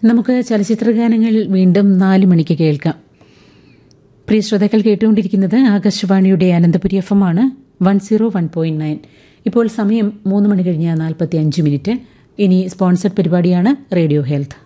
നമുക്ക് ചലച്ചിത്രഗാനങ്ങൾ വീണ്ടും 4 മണിക്ക് കേൾക്കാം. പ്രിയ ശ്രോതാക്കൾ കേട്ടുകൊണ്ടിരിക്കുന്നത് ആകാശവാണിയുടെ അനന്തപുരി FM ആണ് 101.9. ഇപ്പോൾ സമയം 3 മണി കഴിഞ്ഞ് 45 മിനിറ്റ്. ഇനി സ്പോൺസർഡ് പരിപാടിയാണ് റേഡിയോ ഹെൽത്ത്.